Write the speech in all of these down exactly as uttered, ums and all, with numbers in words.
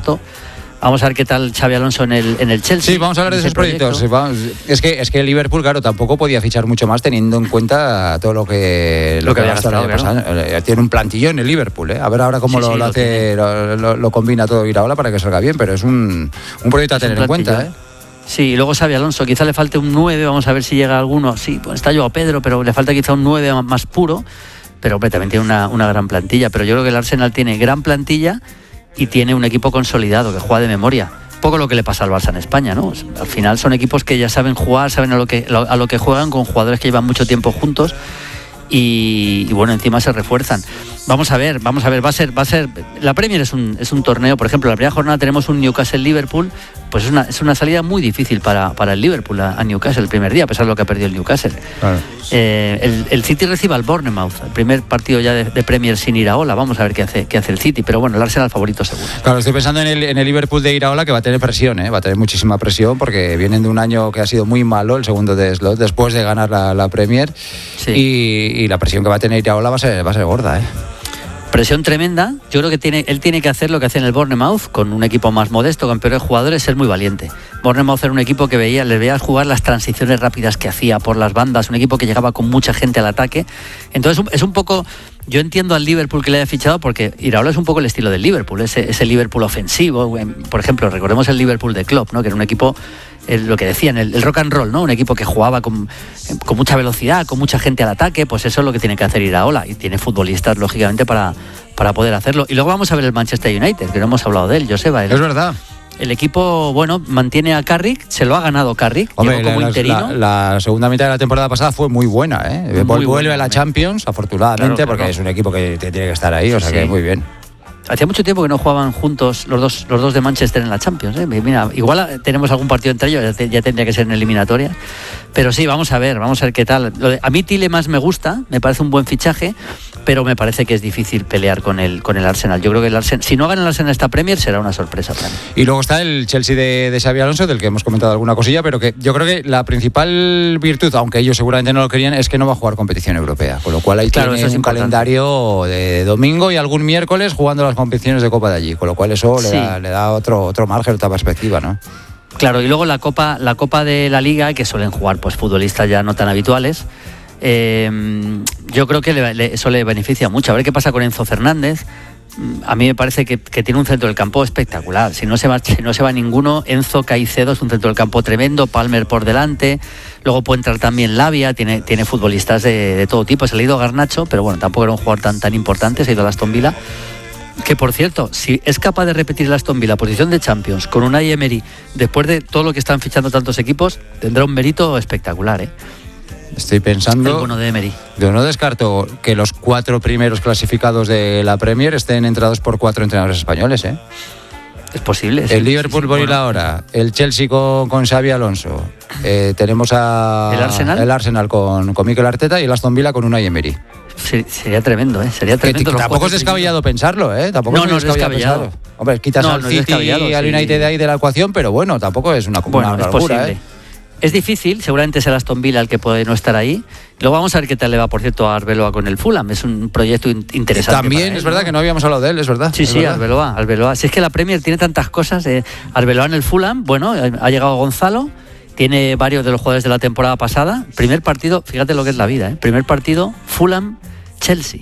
supuesto. Vamos a ver qué tal Xabi Alonso en el, en el Chelsea. Sí, vamos a hablar de esos proyectos. Es que, es que el Liverpool, claro, tampoco podía fichar mucho más teniendo en cuenta todo lo que, lo lo que, que había gastado. Claro. Tiene un plantillón el Liverpool, ¿eh? A ver ahora cómo sí, lo, sí, lo, lo hace, lo, lo, lo combina todo Iraola para que salga bien, pero es un, un proyecto a es tener en cuenta, ¿eh? Sí, y luego Xabi Alonso, quizá le falte un nueve, vamos a ver si llega alguno. Sí, pues está Joao Pedro, pero le falta quizá un nueve más puro, pero hombre, también tiene una, una gran plantilla. Pero yo creo que el Arsenal tiene gran plantilla y tiene un equipo consolidado que juega de memoria. Poco lo que le pasa al Barça en España, ¿no? Al final son equipos que ya saben jugar, saben a lo que, a lo que juegan, con jugadores que llevan mucho tiempo juntos y, y bueno, encima se refuerzan. Vamos a ver, vamos a ver, va a ser, va a ser. La Premier es un, es un torneo, por ejemplo, la primera jornada tenemos un Newcastle-Liverpool, pues es una, es una salida muy difícil para, para el Liverpool a, a Newcastle el primer día, a pesar de lo que ha perdido el Newcastle. Claro. Eh, el, el City recibe al Bournemouth, el primer partido ya de, de Premier sin Iraola, vamos a ver qué hace, qué hace el City, pero bueno, el Arsenal favorito seguro. Claro, estoy pensando en el, en el Liverpool de Iraola, que va a tener presión, ¿eh? Va a tener muchísima presión porque vienen de un año que ha sido muy malo, el segundo de Slot, después de ganar la, la Premier, sí. y, y la presión que va a tener Iraola va a ser, va a ser gorda, ¿eh? Presión tremenda. Yo creo que tiene, él tiene que hacer lo que hace en el Bournemouth, con un equipo más modesto, con peores jugadores, ser muy valiente. Bournemouth era un equipo que veía, le veía jugar las transiciones rápidas que hacía por las bandas, un equipo que llegaba con mucha gente al ataque. Entonces es un poco, yo entiendo al Liverpool que le haya fichado, porque Iraola es un poco el estilo del Liverpool, ese, ese Liverpool ofensivo. Por ejemplo, recordemos el Liverpool de Klopp, ¿no? Que era un equipo, el, lo que decían, el, el rock and roll, ¿no? Un equipo que jugaba con, con mucha velocidad, con mucha gente al ataque. Pues eso es lo que tiene que hacer Iraola, y tiene futbolistas, lógicamente, para, para poder hacerlo. Y luego vamos a ver el Manchester United, que no hemos hablado de él, Joseba. El, es verdad. El equipo, bueno, mantiene a Carrick, se lo ha ganado Carrick, Hombre, como la, interino. La, la segunda mitad de la temporada pasada fue muy buena, ¿eh? Muy vuelve buena, a la Champions, afortunadamente, claro, porque claro. es un equipo que tiene que estar ahí, o sea sí. que muy bien. Hacía mucho tiempo que no jugaban juntos los dos los dos de Manchester en la Champions, ¿eh? Mira, igual tenemos algún partido entre ellos, ya tendría que ser en eliminatoria. Pero sí, vamos a ver, vamos a ver qué tal. A mí Tielemans me gusta, me parece un buen fichaje, pero me parece que es difícil pelear con el con el Arsenal. Yo creo que el Arsenal, si no gana el Arsenal esta Premier, será una sorpresa para mí. Y luego está el Chelsea de, de Xabi Alonso, del que hemos comentado alguna cosilla, pero que yo creo que la principal virtud, aunque ellos seguramente no lo querían, es que no va a jugar competición europea. Con lo cual ahí claro, tiene un importante. calendario de domingo y algún miércoles jugando las competiciones de Copa de allí, con lo cual eso sí. le da, le da otro, otro margen, otra perspectiva, ¿no? Claro, y luego la Copa, la Copa de la Liga, que suelen jugar pues futbolistas ya no tan habituales. Eh, yo creo que le, le, eso le beneficia mucho. A ver qué pasa con Enzo Fernández. A mí me parece que, que tiene un centro del campo espectacular. Si no se va, si no se va ninguno, Enzo Caicedo es un centro del campo tremendo, Palmer por delante. Luego puede entrar también Lavia, tiene, tiene futbolistas de, de todo tipo. Se le ha ido Garnacho, pero bueno, tampoco era un jugador tan, tan importante, se ha ido a Aston Villa. Que por cierto, si es capaz de repetir el Aston Villa posición de Champions con Unai Emery, después de todo lo que están fichando tantos equipos, tendrá un mérito espectacular, ¿eh? Estoy pensando. El bueno de Emery. Yo no descarto que los cuatro primeros clasificados de la Premier estén entrados por cuatro entrenadores españoles, ¿eh? Es posible. El sí, Liverpool sí, sí, por bueno. ir ahora, el Chelsea con, con Xabi Alonso, eh, tenemos a el Arsenal, el Arsenal con, con Mikel Arteta y el Aston Villa con Unai Emery. Sí, sería tremendo, ¿eh? Sería tremendo. Que, tampoco es descabellado primeros. pensarlo, ¿eh? Tampoco no, es no es descabellado. descabellado. Hombre, quitas no, al no City y al United sí. de ahí de la ecuación, pero bueno, tampoco es una, bueno, una es locura, posible. ¿eh? Es difícil, seguramente es el Aston Villa el que puede no estar ahí. Luego vamos a ver qué tal le va, por cierto, a Arbeloa con el Fulham. Es un proyecto interesante. También es verdad ¿no? que no habíamos hablado de él, es verdad. Sí, es sí, verdad. Arbeloa, Arbeloa. Si es que la Premier tiene tantas cosas. Eh, Arbeloa en el Fulham, bueno, ha llegado Gonzalo, tiene varios de los jugadores de la temporada pasada. Primer partido, fíjate lo que es la vida, ¿eh? Primer partido, Fulham-Chelsea.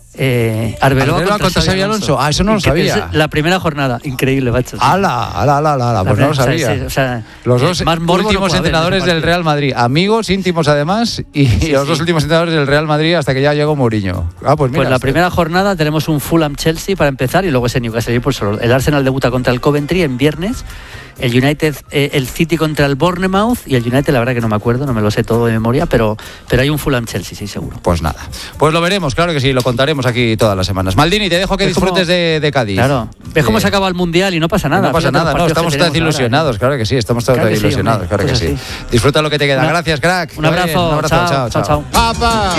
Eh, Arbeloa, Arbeloa contra, contra Xabi Alonso. Ah, eso no lo sabía. La primera jornada, increíble, macho. ¡Hala! ¡Hala, hala, hala! Pues no lo sabía. O sea, o sea, los dos más últimos no entrenadores del Real Madrid, amigos íntimos además, y sí, los sí. dos últimos entrenadores del Real Madrid hasta que ya llegó Mourinho. Ah, pues mira. Pues la primera jornada tenemos un Fulham-Chelsea para empezar y luego ese Newcastle. Pues el Arsenal debuta contra el Coventry en viernes. El United, eh, el City contra el Bournemouth y el United, la verdad que no me acuerdo, no me lo sé todo de memoria, pero, pero hay un Fulham-Chelsea, sí, seguro. Pues nada, pues lo veremos, claro que sí, lo contaremos aquí todas las semanas. Maldini, te dejo que ¿Ves disfrutes cómo, de, de Cádiz. Claro, ves eh, cómo se acaba el Mundial y no pasa nada. No pasa nada, no, estamos todos ilusionados, ahora, claro que sí, estamos todos claro ilusionados, sí, claro que sí. Disfruta lo que te queda, Una, gracias, crack. Un abrazo, bien, un abrazo, chao, chao. chao. chao. Papa,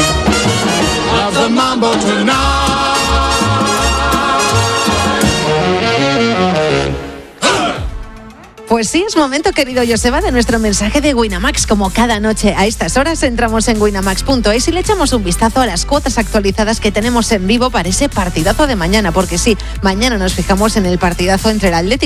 Pues sí, es momento, querido Joseba, de nuestro mensaje de Winamax. Como cada noche a estas horas entramos en winamax punto es y le echamos un vistazo a las cuotas actualizadas que tenemos en vivo para ese partidazo de mañana. Porque sí, mañana nos fijamos en el partidazo entre el Atlético